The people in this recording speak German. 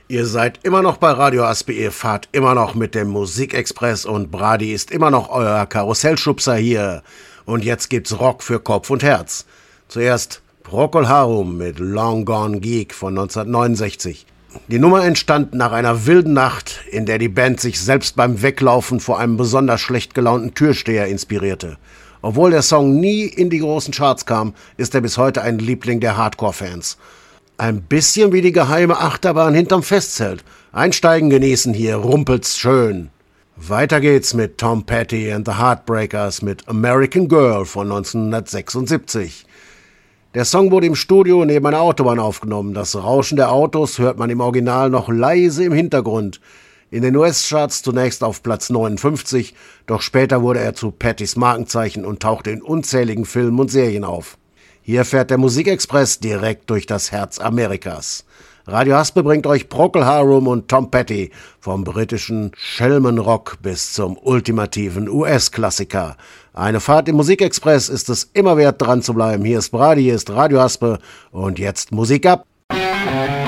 Ihr seid immer noch bei Radio Aspe, ihr fahrt immer noch mit dem Musikexpress und Brady ist immer noch euer Karussellschubser hier. Und jetzt gibt's Rock für Kopf und Herz. Zuerst Procol Harum mit Long Gone Geek von 1969. Die Nummer entstand nach einer wilden Nacht, in der die Band sich selbst beim Weglaufen vor einem besonders schlecht gelaunten Türsteher inspirierte. Obwohl der Song nie in die großen Charts kam, ist er bis heute ein Liebling der Hardcore-Fans. Ein bisschen wie die geheime Achterbahn hinterm Festzelt. Einsteigen, genießen, hier rumpelt's schön. Weiter geht's mit Tom Petty and the Heartbreakers mit American Girl von 1976. Der Song wurde im Studio neben einer Autobahn aufgenommen. Das Rauschen der Autos hört man im Original noch leise im Hintergrund. In den US-Charts zunächst auf Platz 59, doch später wurde er zu Pattys Markenzeichen und tauchte in unzähligen Filmen und Serien auf. Hier fährt der Musikexpress direkt durch das Herz Amerikas. Radio Aspe bringt euch Procol Harum und Tom Petty vom britischen Schelmenrock bis zum ultimativen US-Klassiker. Eine Fahrt im Musikexpress ist es immer wert, dran zu bleiben. Hier ist Brady, hier ist Radio Aspe und jetzt Musik ab.